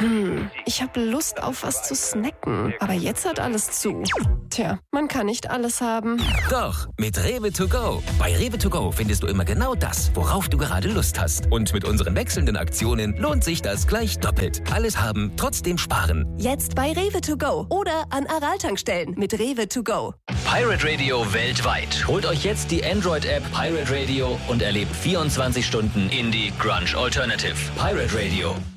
Ich habe Lust auf was zu snacken, aber jetzt hat alles zu. Tja, man kann nicht alles haben. Doch, mit Rewe to go. Bei Rewe to go findest du immer genau das, worauf du gerade Lust hast. Und mit unseren wechselnden Aktionen lohnt sich das gleich doppelt. Alles haben, trotzdem sparen. Jetzt bei Rewe to go oder an Aral-Tankstellen mit Rewe to go. Pirate Radio weltweit. Holt euch jetzt die Android-App Pirate Radio und erlebt 24 Stunden Indie Grunge Alternative. Pirate Radio.